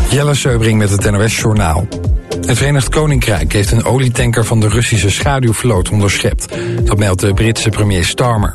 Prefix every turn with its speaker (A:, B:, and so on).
A: Jelle Seubring met het NOS-journaal. Het Verenigd Koninkrijk heeft een olietanker van de Russische schaduwvloot onderschept. Dat meldt de Britse premier Starmer.